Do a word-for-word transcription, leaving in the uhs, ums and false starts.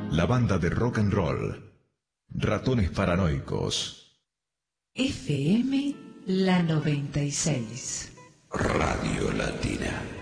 la banda de rock and roll, Ratones Paranoicos. F M la noventa y seis. Radio Latina.